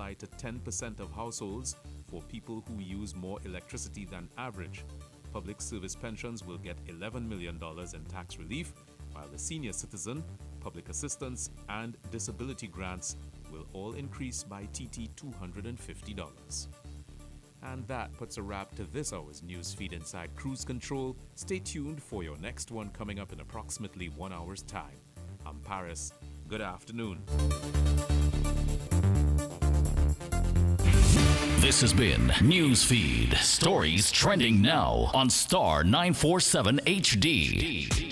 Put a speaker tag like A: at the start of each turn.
A: apply to 10% of households for people who use more electricity than average. Public service pensions will get $11 million in tax relief, while the senior citizen, public assistance, and disability grants will all increase by TT $250. And that puts a wrap to this hour's newsfeed inside Cruise Control. Stay tuned for your next one coming up in approximately 1 hour's time. I'm Paris. Good afternoon.
B: This has been Newsfeed. Stories trending now on Star 947 HD.